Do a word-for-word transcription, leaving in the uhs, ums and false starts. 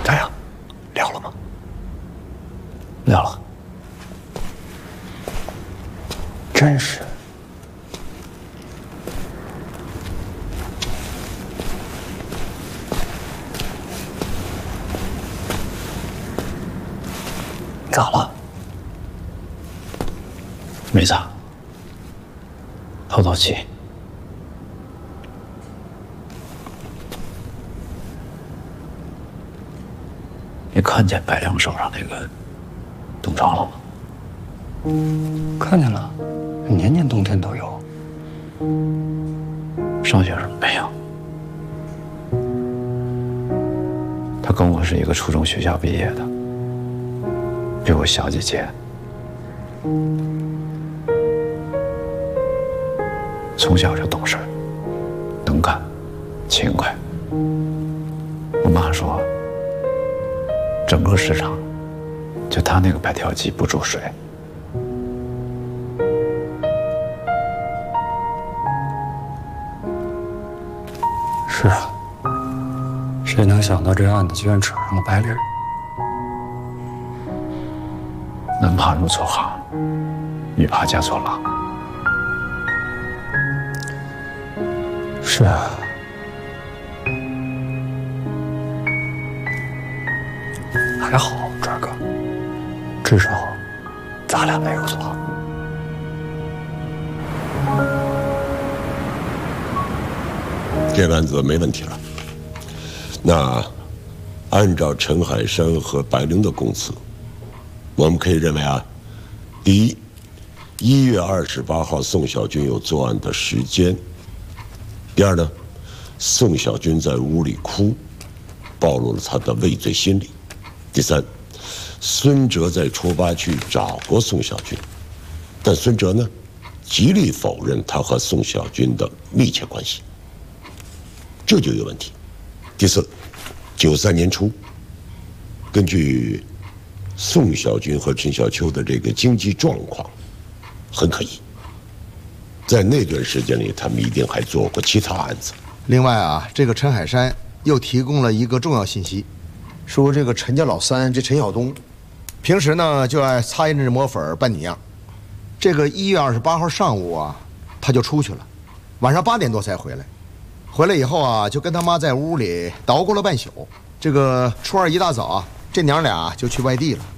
咋样？聊了吗？ 聊了。 真是。咋了？ 没咋。透透气。 你看见白亮手上那个冻疮了吗？ 看见了，年年冬天都有。 上学时没有。他跟我是一个初中学校毕业的，比我小几届。从小就懂事，能干，勤快。我妈说。 整个市场，就他那个白条鸡不注水。 是啊，谁能想到这案子居然扯上了白丽儿？ 男怕入错行，女怕嫁错郎。 是啊。 还好，川哥，至少咱俩没有错。 这个案子没问题了。那按照陈海山和白灵的供词，我们可以认为啊，第一，一月二十八号宋小军有作案的时间；第二呢，宋小军在屋里哭，暴露了他的畏罪心理。 第三，孙哲在初八区找过宋小军，但孙哲呢，极力否认他和宋小军的密切关系，这就有问题。第四，九三年初，根据宋小军和陈小秋的这个经济状况，很可疑，在那段时间里，他们一定还做过其他案子。 另外啊，这个陈海山又提供了一个重要信息。 说这个陈家老三，这陈晓东，平时呢就爱擦一阵抹粉扮你样。这个一月二十八号上午啊，他就出去了，晚上八点多才回来。回来以后啊，就跟他妈在屋里捣鼓了半宿。这个初二一大早啊，这娘俩就去外地了。